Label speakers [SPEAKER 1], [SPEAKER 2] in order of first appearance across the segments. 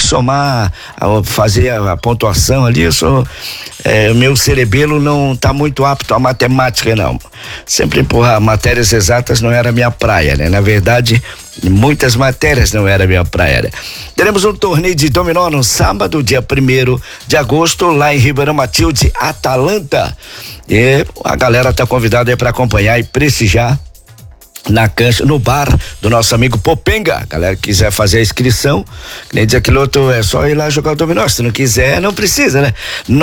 [SPEAKER 1] que somar, fazer a pontuação ali, meu cerebelo não tá muito apto à matemática, não. Sempre empurrar matérias exatas não era minha praia, né? Na verdade, muitas matérias não era minha praia, né? Teremos um torneio de dominó no sábado, dia 1º de agosto, lá em Ribeirão Matilde, Atalanta. E a galera tá convidada aí para acompanhar e prestigiar na cancha, no bar do nosso amigo Popenga. Galera que quiser fazer a inscrição, que nem diz aquele outro, é só ir lá jogar o dominó. Se não quiser, não precisa, né?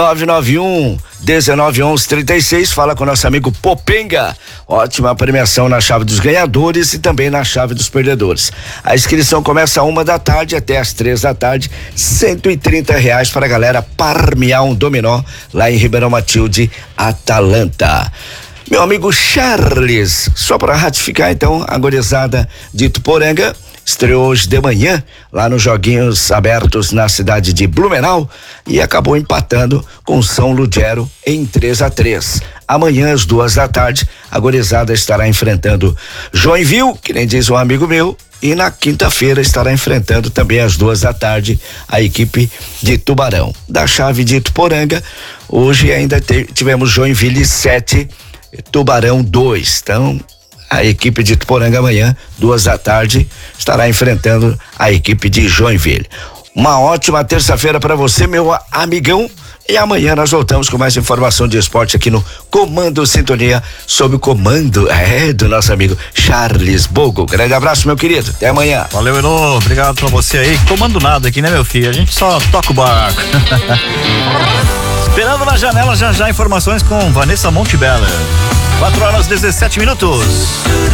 [SPEAKER 1] 991-1911-36, fala com o nosso amigo Popenga. Ótima premiação na chave dos ganhadores e também na chave dos perdedores. A inscrição começa às 1h até às 3h, R$130 para a galera parmear um dominó lá em Ribeirão Matilde, Atalanta. Meu amigo Charles, só para ratificar então, a gurizada de Ituporanga estreou hoje de manhã lá nos Joguinhos Abertos na cidade de Blumenau e acabou empatando com São Ludgero em 3-3. Amanhã às 2h, a gurizada estará enfrentando Joinville, que nem diz um amigo meu, e na quinta-feira estará enfrentando também às 2h a equipe de Tubarão. Da chave de Ituporanga, hoje ainda tivemos Joinville 7, Tubarão 2. Então, a equipe de Ituporanga amanhã, 2h, estará enfrentando a equipe de Joinville. Uma ótima terça-feira para você, meu amigão. E amanhã nós voltamos com mais informação de esporte aqui no Comando Sintonia, sob o comando do nosso amigo Charles Bogo. Grande abraço, meu querido. Até amanhã.
[SPEAKER 2] Valeu, Elô. Obrigado pra você aí. Comando nada aqui, né, meu filho? A gente só toca o barco. Esperando na janela, já informações com Vanessa Montebello. 4h17.